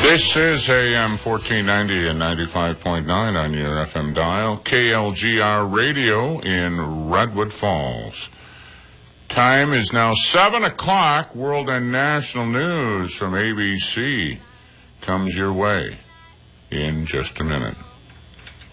This is AM 1490 and 95.9 on your FM dial, KLGR Radio in Redwood Falls. Time is now 7 o'clock. World and national news from ABC comes your way in just a minute.